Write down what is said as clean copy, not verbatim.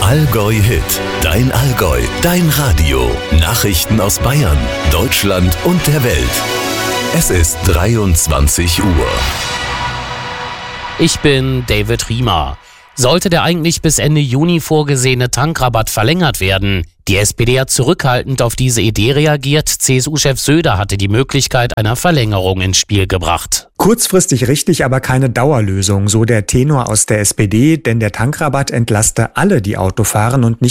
Allgäu Hit, dein Allgäu, dein Radio. Nachrichten aus Bayern, Deutschland und der Welt. Es ist 23 Uhr. Ich bin David Riemer. Sollte der eigentlich bis Ende Juni vorgesehene Tankrabatt verlängert werden? Die SPD hat zurückhaltend auf diese Idee reagiert. CSU-Chef Söder hatte die Möglichkeit einer Verlängerung ins Spiel gebracht. Kurzfristig richtig, aber keine Dauerlösung, so der Tenor aus der SPD, denn der Tankrabatt entlaste alle, die Auto fahren und nicht